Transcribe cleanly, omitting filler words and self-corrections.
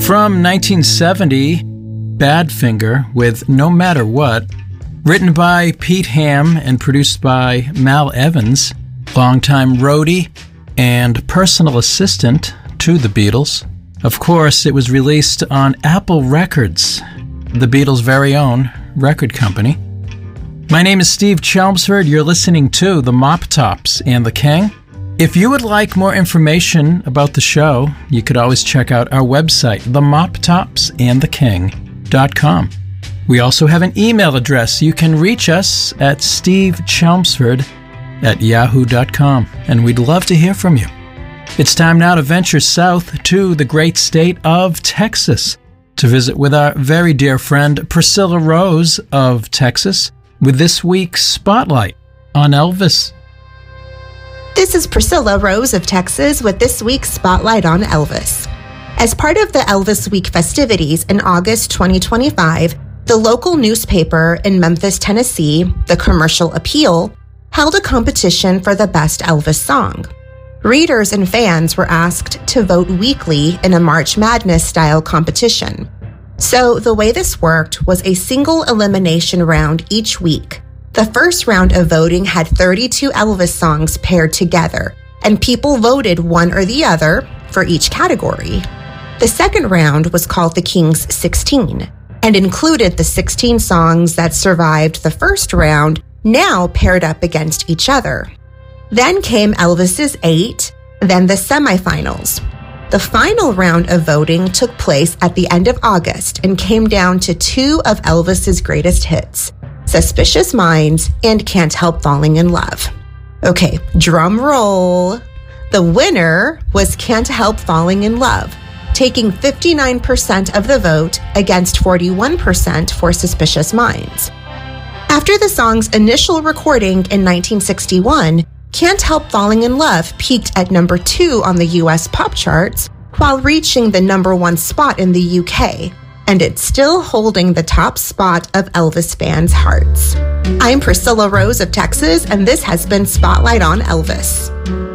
From 1970, Badfinger with No Matter What, written by Pete Ham and produced by Mal Evans, longtime roadie and personal assistant to the Beatles. Of course, it was released on Apple Records, the Beatles' very own record company. My name is Steve Chelmsford. You're listening to The Mop Tops and the King. If you would like more information about the show, you could always check out our website, themoptopsandtheking.com. We also have an email address. You can reach us at stevechelmsford@yahoo.com, and we'd love to hear from you. It's time now to venture south to the great state of Texas to visit with our very dear friend Priscilla Rose of Texas with this week's Spotlight on Elvis. This is Priscilla Rose of Texas with this week's Spotlight on Elvis. As part of the Elvis Week festivities in August 2025, the local newspaper in Memphis, Tennessee, The Commercial Appeal, held a competition for the best Elvis song. Readers and fans were asked to vote weekly in a March Madness-style competition. So the way this worked was a single elimination round each week. The first round of voting had 32 Elvis songs paired together, and people voted one or the other for each category. The second round was called the King's 16 and included the 16 songs that survived the first round, now paired up against each other. Then came Elvis's 8, then the semifinals. The final round of voting took place at the end of August and came down to two of Elvis's greatest hits, Suspicious Minds and Can't Help Falling in Love. Okay, drum roll. The winner was Can't Help Falling in Love, taking 59% of the vote against 41% for Suspicious Minds. After the song's initial recording in 1961, Can't Help Falling in Love peaked at number 2 on the US pop charts while reaching the number 1 spot in the UK, and it's still holding the top spot of Elvis fans' hearts. I'm Priscilla Rose of Texas, and this has been Spotlight on Elvis.